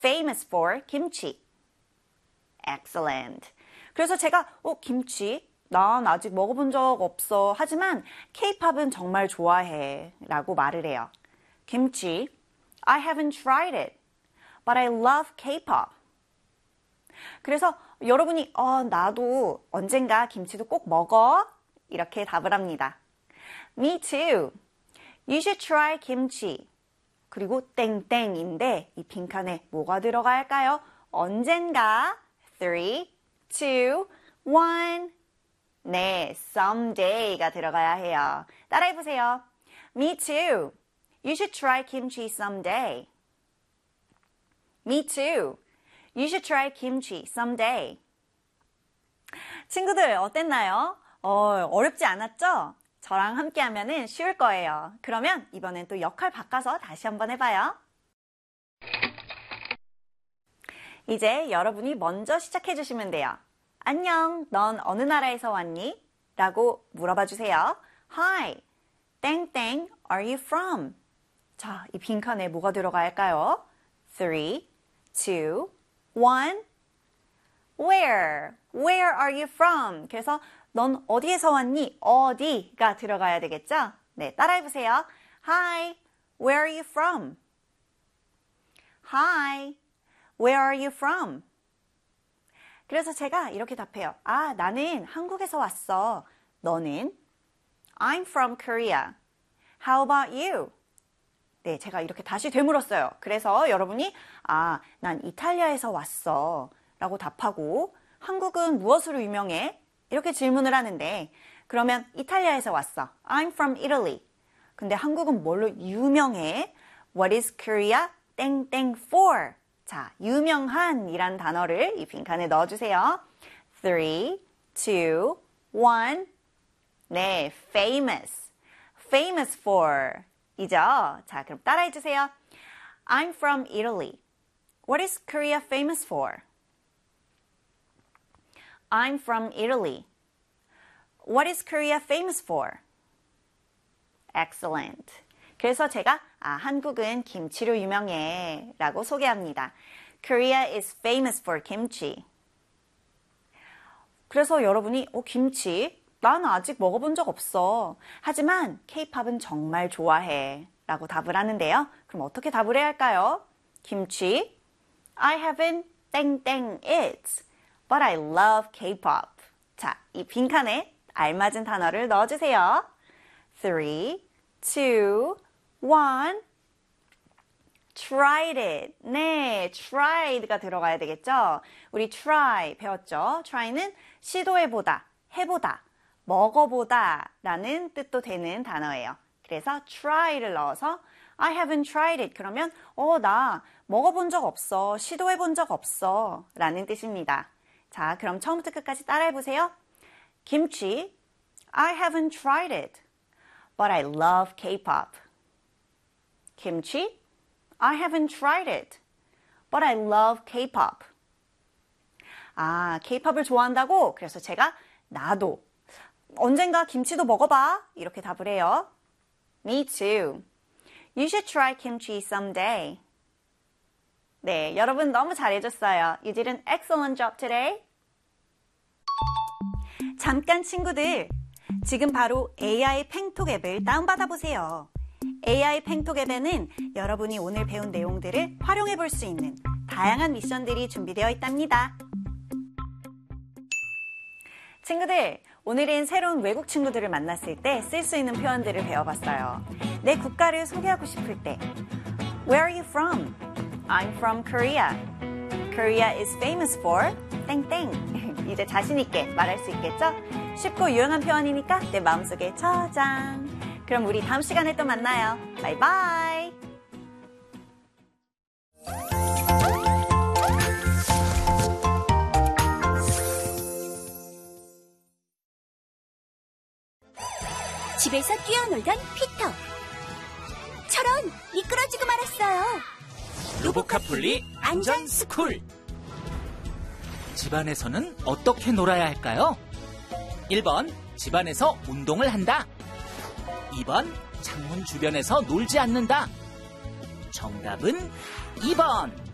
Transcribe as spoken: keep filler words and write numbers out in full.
famous for kimchi. Excellent. 그래서 제가 어, 김치? 난 아직 먹어본 적 없어. 하지만 K-팝은 정말 좋아해. 라고 말을 해요. 김치. I haven't tried it, but I love K-pop. 그래서 여러분이 어, 나도 언젠가 김치도 꼭 먹어. 이렇게 답을 합니다. Me too. You should try kimchi. 그리고 땡땡인데 이 빈칸에 뭐가 들어갈까요? 언젠가 three, two, one. 네, someday가 들어가야 해요. 따라해보세요. Me too. You should try kimchi someday. Me too. You should try kimchi someday. 친구들 어땠나요? 어, 어렵지 않았죠? 저랑 함께 하면은 쉬울 거예요. 그러면 이번엔 또 역할 바꿔서 다시 한번 해봐요. 이제 여러분이 먼저 시작해 주시면 돼요. 안녕, 넌 어느 나라에서 왔니? 라고 물어봐 주세요. Hi, 땡땡, are you from? 자, 이 빈칸에 뭐가 들어가야 할까요? three, two, one. Where? Where are you from? 그래서 넌 어디에서 왔니? 어디가 들어가야 되겠죠? 네, 따라해보세요. Hi, where are you from? Hi, where are you from? 그래서 제가 이렇게 답해요. 아, 나는 한국에서 왔어. 너는? I'm from Korea. How about you? 네, 제가 이렇게 다시 되물었어요. 그래서 여러분이 아, 난 이탈리아에서 왔어 라고 답하고 한국은 무엇으로 유명해? 이렇게 질문을 하는데 그러면 이탈리아에서 왔어. I'm from Italy. 근데 한국은 뭘로 유명해? What is Korea? 땡땡 for. 자, 유명한 이란 단어를 이 빈칸에 넣어주세요. three, two, one. 네, famous. famous for. 이죠? 자, 그럼 따라해주세요. I'm from Italy. What is Korea famous for? I'm from Italy. What is Korea famous for? Excellent. 그래서 제가 아, 한국은 김치로 유명해 라고 소개합니다. Korea is famous for kimchi. 그래서 여러분이 어, 김치? 난 아직 먹어본 적 없어. 하지만 K-팝은 정말 좋아해 라고 답을 하는데요. 그럼 어떻게 답을 해야 할까요? 김치? I haven't 땡땡 it, but I love K-pop. 자, 이 빈칸에 알맞은 단어를 넣어주세요. three, two, one. tried it. 네, tried가 들어가야 되겠죠? 우리 try 배웠죠? try는 시도해보다, 해보다, 먹어보다 라는 뜻도 되는 단어예요. 그래서 try를 넣어서 I haven't tried it. 그러면 어, 나 먹어본 적 없어, 시도해본 적 없어 라는 뜻입니다. 자, 그럼 처음부터 끝까지 따라해보세요. 김치, I haven't tried it, but I love K-pop. 김치, I haven't tried it, but I love K-pop. 아, K-팝을 좋아한다고? 그래서 제가 나도 언젠가 김치도 먹어봐 이렇게 답을 해요. Me too. You should try kimchi someday. 네, 여러분 너무 잘해줬어요. You did an excellent job today. 잠깐 친구들, 지금 바로 에이아이 팽톡 앱을 다운받아 보세요. 에이아이 팽톡 앱에는 여러분이 오늘 배운 내용들을 활용해 볼 수 있는 다양한 미션들이 준비되어 있답니다. 친구들, 오늘은 새로운 외국 친구들을 만났을 때 쓸 수 있는 표현들을 배워봤어요. 내 국가를 소개하고 싶을 때 Where are you from? I'm from Korea. Korea is famous for 땡땡. 이제 자신 있게 말할 수 있겠죠? 쉽고 유용한 표현이니까 내 마음속에 저장. 그럼 우리 다음 시간에 또 만나요. 바이바이. 집에서 뛰어놀던 피터. 철원 미끄러지고 말았어요. 로보카폴리 안전 스쿨. 집안에서는 어떻게 놀아야 할까요? 일 번 집안에서 운동을 한다. 이 번 창문 주변에서 놀지 않는다. 정답은 이 번.